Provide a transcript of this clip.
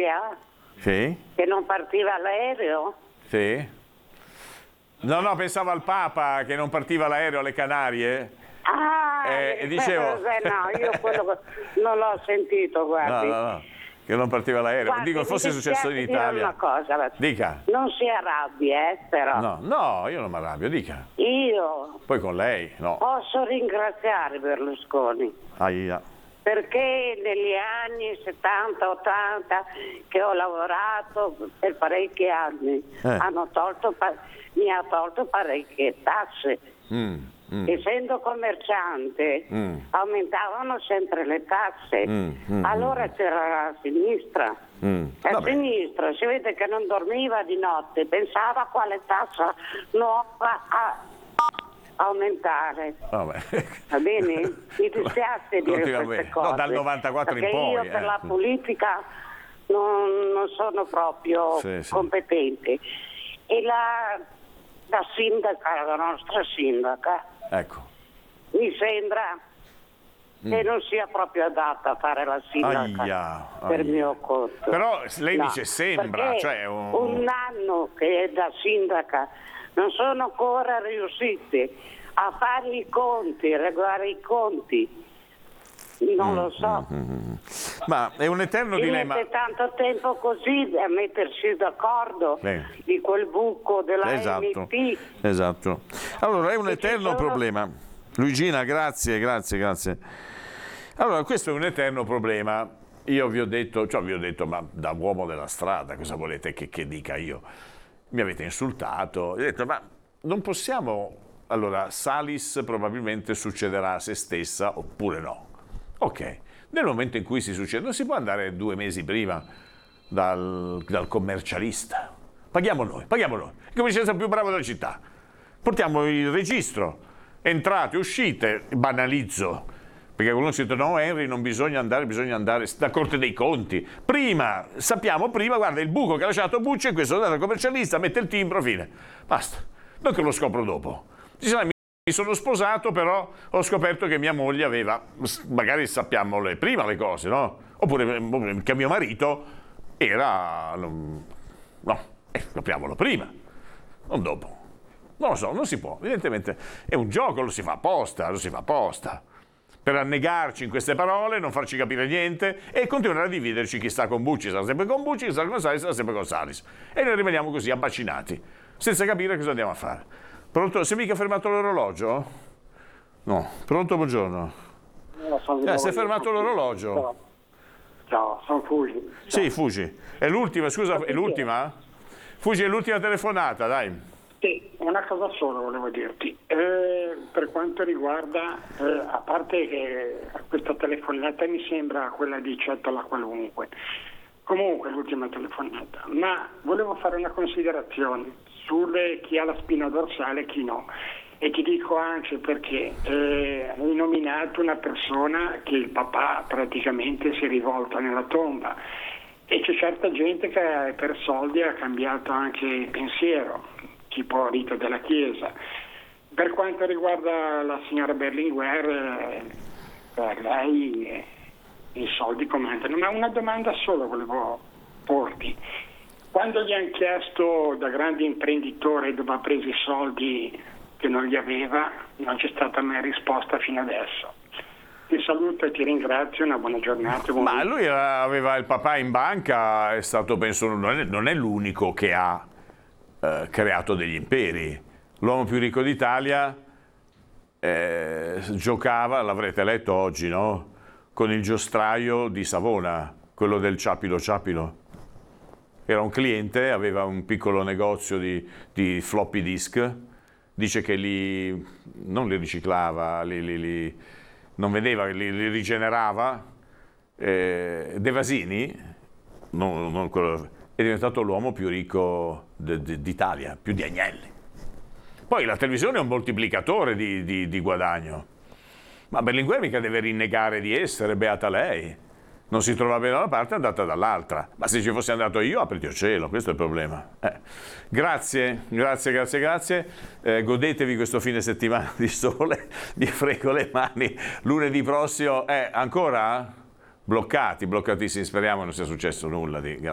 Calabria? Sì? Che non partiva l'aereo? Sì? No, pensavo al Papa che non partiva l'aereo alle Canarie. E dicevo... no, io quello non l'ho sentito, guardi. No, che non partiva l'aereo. Guardi, Dico, fosse successo in dire Italia. Una cosa, Dica. non si arrabbi, però. No, io non mi arrabbio, dica. Io Poi con lei, no. posso ringraziare Berlusconi. Ahia. Perché negli anni 70-80 che ho lavorato per parecchi anni mi ha tolto parecchie tasse. Essendo commerciante aumentavano sempre le tasse. Allora c'era la sinistra. La sinistra si vede che non dormiva di notte, pensava quale tassa nuova aumentare. Vabbè. Va bene? Mi dispiace dire queste cose. No, dal 94 in perché poi. Io per la politica non sono proprio competente. E la sindaca, la nostra sindaca, ecco, mi sembra che non sia proprio adatta a fare la sindaca per mio conto. Però lei dice sembra, cioè un anno che è da sindaca non sono ancora riuscite a fare i conti, a regolare i conti. Non lo so. Ma è un eterno dilemma. Mette tanto tempo così a mettersi d'accordo di quel buco della MT. Esatto. Allora è un eterno problema. Luigina, grazie. Allora, questo è un eterno problema. Io vi ho detto, ma da uomo della strada, cosa volete che dica io? Mi avete insultato, ho detto, ma non possiamo... Allora, Salis probabilmente succederà a se stessa oppure no. Ok, nel momento in cui si succede, non si può andare 2 mesi prima dal commercialista. Paghiamo noi, il commercialista più bravo della città. Portiamo il registro, entrate, uscite, banalizzo. Perché qualcuno si dice, no Henry, non bisogna andare da Corte dei Conti. Sappiamo prima, guarda, il buco che ha lasciato Bucci è questo, dal commercialista, mette il timbro, fine. Basta, non che lo scopro dopo. Mi sono sposato, però ho scoperto che mia moglie aveva, magari sappiamo prima le cose, no? Oppure che mio marito era, sappiamolo prima, non dopo. Non lo so, non si può, evidentemente è un gioco, lo si fa apposta. Per annegarci in queste parole, non farci capire niente e continuare a dividerci. Chi sta con Bucci sarà sempre con Bucci, chi sta con Salis sarà sempre con Salis. E noi rimaniamo così abbacinati, senza capire cosa andiamo a fare. Pronto? Si è mica fermato l'orologio? No. Pronto, buongiorno. Si è fermato l'orologio. Ciao, sono Fugi. Sì, Fugi. È l'ultima, scusa, è l'ultima? Fugi, è l'ultima telefonata, dai. Sì, una cosa sola volevo dirti. Per quanto riguarda, a parte che questa telefonata mi sembra quella di Cettola qualunque, comunque l'ultima telefonata, ma volevo fare una considerazione sulle chi ha la spina dorsale e chi no. E ti dico anche perché hai nominato una persona che il papà praticamente si è rivolta nella tomba e c'è certa gente che per soldi ha cambiato anche pensiero, tipo rito della Chiesa. Per quanto riguarda la signora Berlinguer, per lei i soldi comandano, ma una domanda solo volevo porti. Quando gli hanno chiesto da grande imprenditore dove ha preso i soldi che non li aveva, non c'è stata mai risposta fino adesso. Ti saluto e ti ringrazio, una buona giornata. Ma lui aveva il papà in banca, è stato, penso, non è l'unico che ha creato degli imperi. L'uomo più ricco d'Italia giocava, l'avrete letto oggi, no? Con il giostraio di Savona, quello del Ciapilo. Era un cliente, aveva un piccolo negozio di floppy disk, dice che non li riciclava, non vedeva, li rigenerava. De Vasini è diventato l'uomo più ricco d'Italia, più di Agnelli. Poi la televisione è un moltiplicatore di guadagno, ma Berlinguer mica deve rinnegare di essere, beata lei. Non si trova bene da una parte, è andata dall'altra. Ma se ci fossi andato io, apriti il cielo, questo è il problema. Grazie. Godetevi questo fine settimana di sole, vi frego le mani. Lunedì prossimo, ancora bloccatissimi, speriamo non sia successo nulla di